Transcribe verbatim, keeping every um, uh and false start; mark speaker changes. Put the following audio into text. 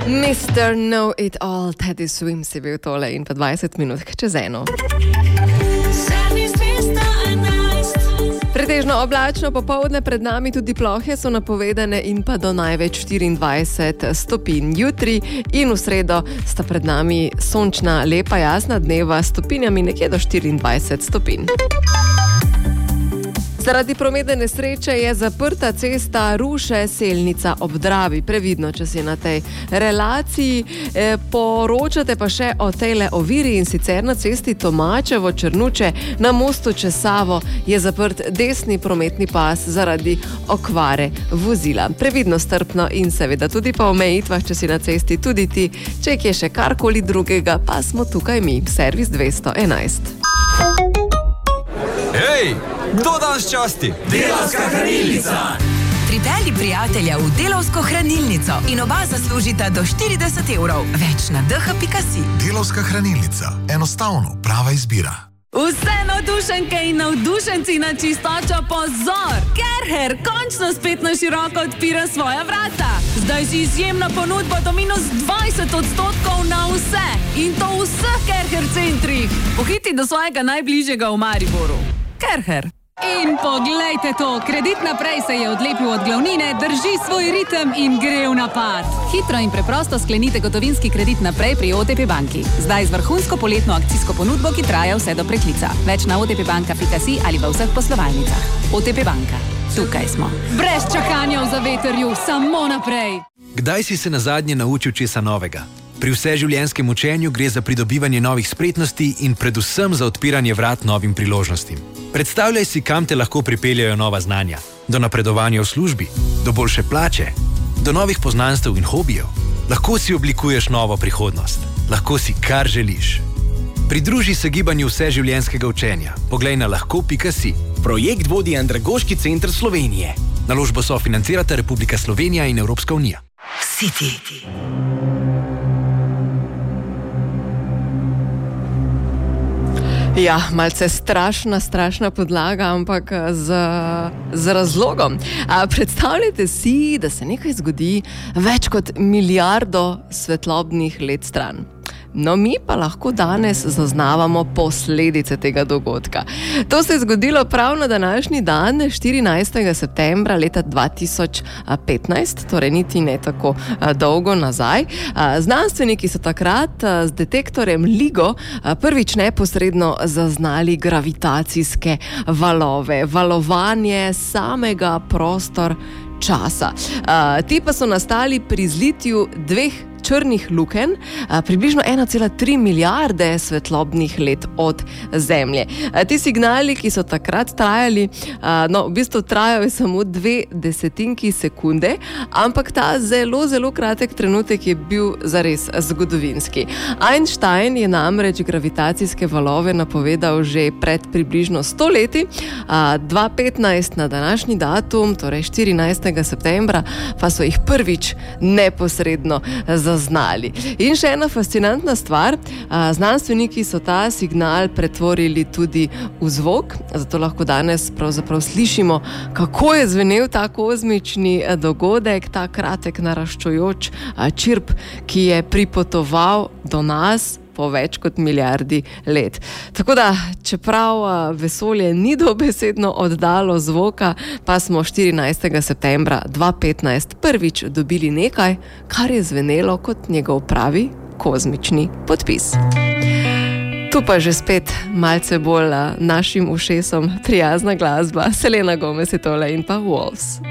Speaker 1: mister Know It All, Teddy Swims je bil tole in pa dvajset minut čez eno. Pretežno oblačno popoldne, pred nami tudi plohe so napovedane in pa do največ štiriindvajset stopinj. Jutri in v sredo sta pred nami sončna, lepa, jasna dneva s stopinjami nekje do štiriindvajset stopinj. Zaradi prometne nesreče je zaprta cesta Ruše-Selnica ob Dravi. Previdno, če si na tej relaciji. E, poročate pa še o tejle oviri, in sicer na cesti Tomačevo-Črnuče na mostu čez Savo je zaprt desni prometni pas zaradi okvare vozila. Previdno, strpno in seveda tudi po omejitvah, če si na cesti tudi ti. Če je še karkoli drugega, pa smo tukaj mi, servis dvesto enajst.
Speaker 2: Hej, kdo danes časti?
Speaker 3: Delavska hranilnica!
Speaker 4: Pripelji prijatelja v Delavsko hranilnico in oba zaslužita do štirideset evrov. Več na d h pika si.
Speaker 3: Delavska hranilnica. Enostavno, prava izbira.
Speaker 5: Vse navdušenke in navdušenci na čistočo pozor! Kerher končno spet na široko odpira svoja vrata. Zdaj si izjemna ponudba do minus dvajset odstotkov na vse. In to v vseh Kerher centrih. Pohiti do svojega najbližjega v Mariboru. Kerher. In poglejte to, kredit naprej se je odlepil od glavnine, drži svoj ritem in gre v napad. Hitro in preprosto sklenite gotovinski kredit naprej pri O T P banki. Zdaj z vrhunsko poletno akcijsko ponudbo, ki traja vse do preklica. Več na o t p banka pika si ali v vseh poslovalnicah. O T P banka. Tukaj smo. Brez čakanja v zavetrju, samo naprej.
Speaker 6: Kdaj si se nazadnje naučil česa novega? Pri vseživljenjskem učenju gre za pridobivanje novih spretnosti in predvsem za odpiranje vrat novim priložnostim. Predstavljaj si, kam te lahko pripeljajo nova znanja. Do napredovanja v službi, do boljše plače, do novih poznanstev in hobijev. Lahko si oblikuješ novo prihodnost. Lahko si kar želiš. Pridruži se gibanju vseživljenjskega učenja. Poglej na lahko pika si.
Speaker 7: Projekt vodi Andragoški center Slovenije.
Speaker 6: Naložbo sofinancirata Republika Slovenija in Evropska unija.
Speaker 4: City.
Speaker 1: Ja, malce strašna, strašna podlaga, ampak z, z razlogom. A, predstavljajte si, da se nekaj zgodi več kot milijardo svetlobnih let stran. No, mi pa lahko danes zaznavamo posledice tega dogodka. To se je zgodilo prav na današnji dan, štirinajstega septembra leta dva tisoč petnajst, torej niti ne tako dolgo nazaj. Znanstveniki so takrat z detektorjem LIGO prvič neposredno zaznali gravitacijske valove, valovanje samega prostor časa. Ti pa so nastali pri zlitju dveh črnih lukenj, približno ena cela tri milijarde svetlobnih let od Zemlje. Ti signali, ki so takrat trajali, no, v bistvu trajajo samo dve desetinki sekunde, ampak ta zelo, zelo kratek trenutek je bil zares zgodovinski. Einstein je namreč gravitacijske valove napovedal že pred približno sto leti, dva petnajst na današnji datum, torej štirinajstega septembra, pa so jih prvič neposredno zaznali. Zaznali. In še ena fascinantna stvar, znanstveniki so ta signal pretvorili tudi v zvok, zato lahko danes pravzaprav slišimo, kako je zvenel ta kozmični dogodek, ta kratek naraščujoč čirp, ki je pripotoval do nas po več kot milijardi let. Tako da, čeprav vesolje ni dobesedno oddalo zvoka, pa smo štirinajstega septembra dva petnajst prvič dobili nekaj, kar je zvenelo kot njegov pravi kozmični podpis. Tu pa že spet malce bolj našim ušesom prijazna glasba. Selena Gomez je tole in pa Wolves.